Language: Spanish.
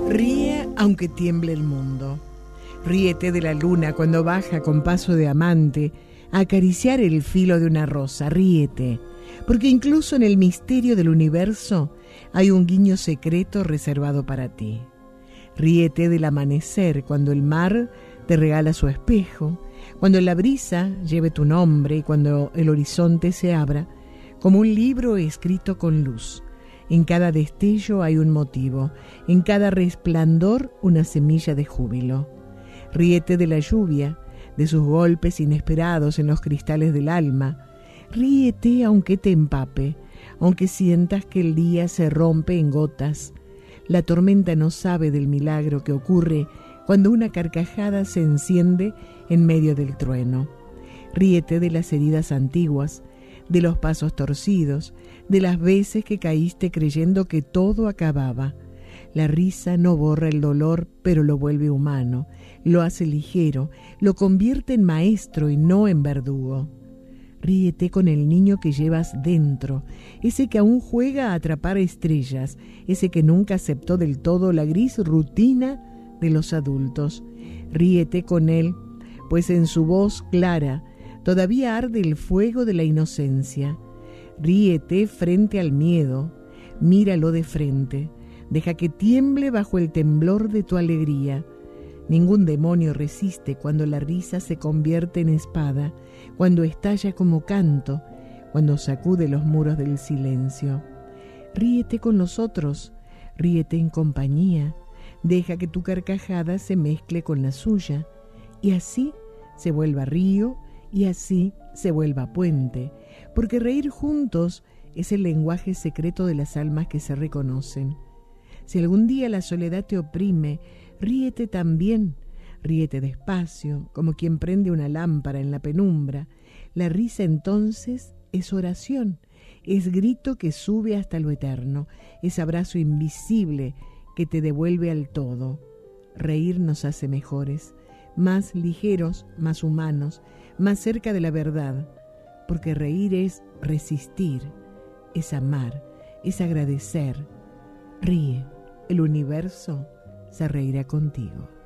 Ríe aunque tiemble el mundo. Ríete de la luna cuando baja con paso de amante a acariciar el filo de una rosa. Ríete, porque incluso en el misterio del universo hay un guiño secreto reservado para ti. Ríete del amanecer cuando el mar te regala su espejo, cuando la brisa lleve tu nombre y cuando el horizonte se abra como un libro escrito con luz. En cada destello hay un motivo, en cada resplandor una semilla de júbilo. Ríete de la lluvia, de sus golpes inesperados en los cristales del alma. Ríete aunque te empape, aunque sientas que el día se rompe en gotas. La tormenta no sabe del milagro que ocurre cuando una carcajada se enciende en medio del trueno. Ríete de las heridas antiguas, de los pasos torcidos, de las veces que caíste creyendo que todo acababa. La risa no borra el dolor, pero lo vuelve humano, lo hace ligero, lo convierte en maestro y no en verdugo. Ríete con el niño que llevas dentro, ese que aún juega a atrapar estrellas, ese que nunca aceptó del todo la gris rutina de los adultos. Ríete con él, pues en su voz clara todavía arde el fuego de la inocencia. Ríete frente al miedo, míralo de frente, deja que tiemble bajo el temblor de tu alegría. Ningún demonio resiste cuando la risa se convierte en espada, cuando estalla como canto, cuando sacude los muros del silencio. Ríete con los otros, ríete en compañía, deja que tu carcajada se mezcle con la suya, y así se vuelva río, y así se vuelva puente, porque reír juntos es el lenguaje secreto de las almas que se reconocen. Si algún día la soledad te oprime, ríete también, ríete despacio, como quien prende una lámpara en la penumbra. La risa entonces es oración, es grito que sube hasta lo eterno, es abrazo invisible que te devuelve al todo. Reír nos hace mejores, más ligeros, más humanos, más cerca de la verdad, porque reír es resistir, es amar, es agradecer. Ríe, el universo se reirá contigo.